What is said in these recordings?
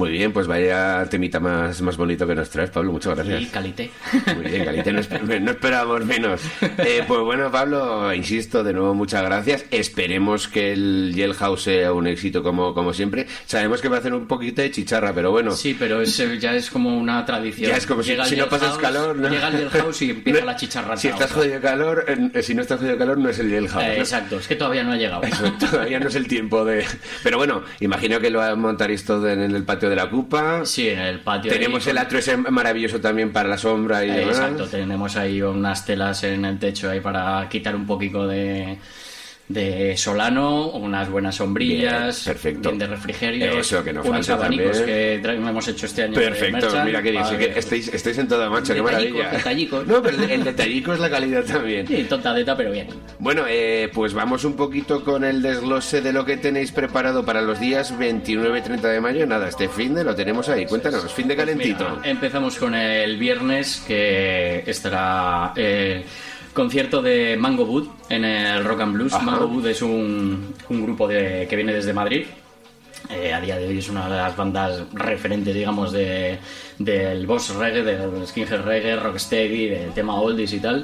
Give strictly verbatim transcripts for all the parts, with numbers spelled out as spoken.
Muy bien, pues vaya temita más, más bonito que nos traes, Pablo, muchas gracias. Y calité. Muy bien, calité, no, esper- no esperábamos menos. Eh, pues bueno, Pablo, insisto, de nuevo muchas gracias. Esperemos que el Jailhouse sea un éxito como, como siempre. Sabemos que va a hacer un poquito de chicharra, pero bueno. Sí, pero es, ya es como una tradición. Ya es como si, Llega el si no pasas Jailhouse, calor, ¿no? Llega el Jailhouse y empieza No, la chicharra. Si estás jodido de calor, eh, si no estás jodido de calor, no es el Jailhouse. Eh, ¿no? exacto, es que todavía no ha llegado. Eso, todavía no es el tiempo de... Pero bueno, imagino que lo montaréis todo en el patio de la Cupa. Sí, en el patio. Tenemos ahí, el atrio ese maravilloso también para la sombra y eh, demás. Exacto, tenemos ahí unas telas en el techo ahí para quitar un poquito de... de solano, unas buenas sombrillas, Bien, perfecto. bien de refrigerio, Eso, que no unos falte abanicos también. que tra- hemos hecho este año. de Perfecto, Merchant, mira que dice para- que estáis, estáis en toda marcha, qué Detallicos, maravilla. detallicos. No, pero el, el detallico es la calidad también. Sí, tontadeta, pero bien. Bueno, eh, pues vamos un poquito con el desglose de lo que tenéis preparado para los días veintinueve y treinta de mayo. Nada, este fin de lo tenemos ahí. Cuéntanos, fin de calentito. Mira, empezamos con el viernes, que estará eh, concierto de Mango Wood en el Rock and Blues. Ajá. Mango Wood es un, un grupo de, que viene desde Madrid. Eh, a día de hoy es una de las bandas referentes, digamos, de, del boss reggae, del skinhead reggae, rocksteady, del tema oldies y tal.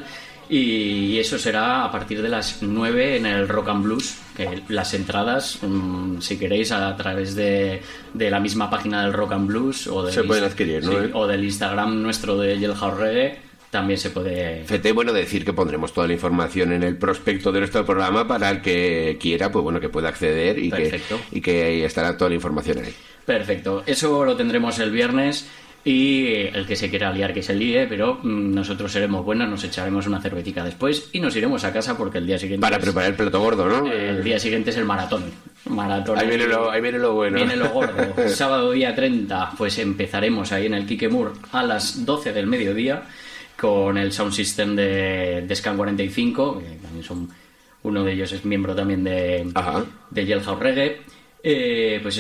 Y eso será a partir de las nueve en el Rock and Blues, que las entradas, mmm, si queréis, a través de, de la misma página del Rock and Blues o del, Se pueden adquirir, ¿no? sí, o del Instagram nuestro de Jailhouse Reggae, también se puede... Fete, bueno, decir que pondremos toda la información en el prospecto de nuestro programa para el que quiera, pues bueno, que pueda acceder y que, Perfecto. y que ahí estará toda la información ahí. Perfecto, eso lo tendremos el viernes. Y el que se quiera liar que se líe, pero mm, nosotros seremos buenos, nos echaremos una cervetica después y nos iremos a casa porque el día siguiente Para es- preparar el plato gordo, ¿no? eh, el día siguiente es el maratón. Maratón. Ahí viene lo, ahí viene lo bueno. Viene lo gordo. Sábado día treinta, pues empezaremos ahí en el Kikemur a las doce del mediodía con el sound system de, de Scan cuarenta y cinco, que también son, uno de ellos es miembro también de, Ajá. de Jailhouse Reggae. Eh, pues